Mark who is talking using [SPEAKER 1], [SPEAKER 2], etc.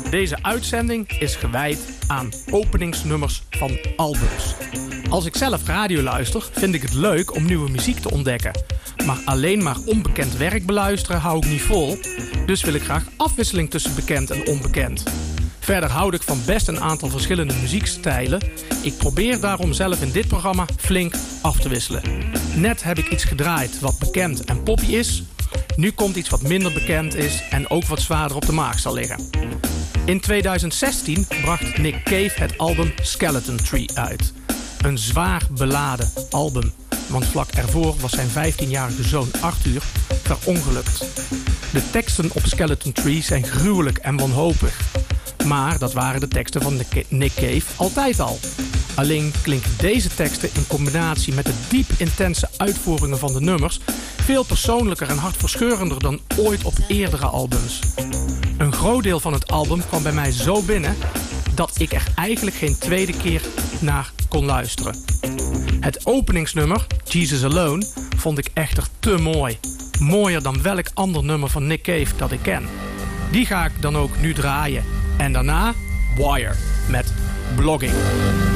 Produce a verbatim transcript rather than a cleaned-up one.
[SPEAKER 1] Deze uitzending is gewijd aan openingsnummers van albums. Als ik zelf radio luister, vind ik het leuk om nieuwe muziek te ontdekken. Maar alleen maar onbekend werk beluisteren hou ik niet vol. Dus wil ik graag afwisseling tussen bekend en onbekend. Verder houd ik van best een aantal verschillende muziekstijlen. Ik probeer daarom zelf in dit programma flink af te wisselen. Net heb ik iets gedraaid wat bekend en poppy is. Nu komt iets wat minder bekend is en ook wat zwaarder op de maag zal liggen. In tweeduizend zestien bracht Nick Cave het album Skeleton Tree uit. Een zwaar beladen album, want vlak ervoor was zijn vijftienjarige zoon Arthur verongelukt. De teksten op Skeleton Tree zijn gruwelijk en wanhopig. Maar dat waren de teksten van Nick Cave altijd al. Alleen klinken deze teksten in combinatie met de diep intense uitvoeringen van de nummers veel persoonlijker en hartverscheurender dan ooit op eerdere albums. Een groot deel van het album kwam bij mij zo binnen dat ik er eigenlijk geen tweede keer naar kon luisteren. Het openingsnummer, Jesus Alone, vond ik echter te mooi. Mooier dan welk ander nummer van Nick Cave dat ik ken. Die ga ik dan ook nu draaien. En daarna Wire met Blogging.